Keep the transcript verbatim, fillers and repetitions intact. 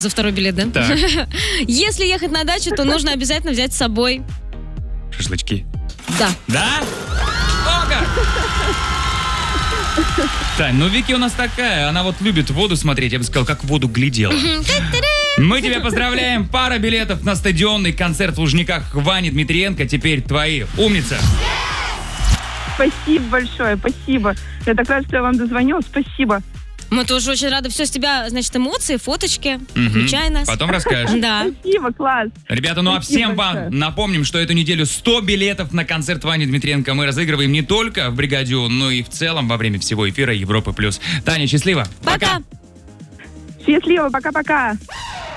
За второй билет, да? Так. Если ехать на дачу, то нужно обязательно взять с собой... Шашлычки. Да. Да? О, как! Тань, ну Вики у нас такая, она вот любит воду смотреть, я бы сказал, как в воду глядела. Мы тебя поздравляем, пара билетов на стадионный концерт в Лужниках Вани Дмитриенко, теперь твои. Умница! Спасибо большое, спасибо. Я так рада, что я вам дозвонила, спасибо. Мы тоже очень рады. Все, с тебя, значит, эмоции, фоточки. Мгм. Включай нас. Потом расскажешь. Да. Спасибо, класс. Ребята, ну а Спасибо всем вам большое. напомним, что эту неделю сто билетов на концерт Вани Дмитриенко мы разыгрываем не только в «Бригаде У», но и в целом во время всего эфира Европы+. Таня, счастливо. Пока. Счастливо, пока-пока.